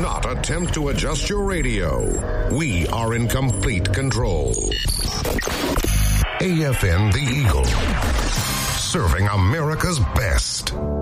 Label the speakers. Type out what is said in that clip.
Speaker 1: not attempt to adjust your radio. We are in complete control. AFN The Eagle, serving America's best.